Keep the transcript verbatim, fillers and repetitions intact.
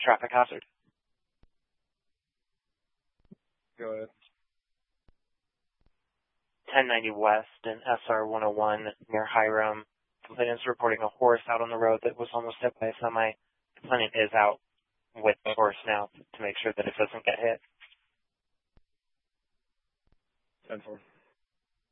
traffic hazard. Go ahead. ten ninety West and S R one oh one near Hiram. Complainant is reporting a horse out on the road that was almost hit by a semi. Complainant is out with the horse now to make sure that it doesn't get hit. ten four.